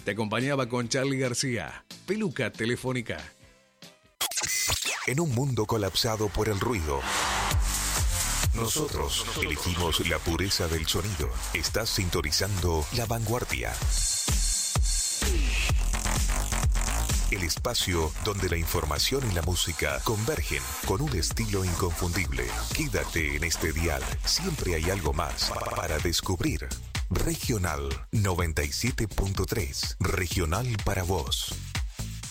Te acompañaba con Charly García. Peluca Telefónica. En un mundo colapsado por el ruido, nosotros elegimos la pureza del sonido. Estás sintonizando La Vanguardia. El espacio donde la información y la música convergen con un estilo inconfundible. Quédate en este dial. Siempre hay algo más para descubrir. Regional 97.3. Regional para vos.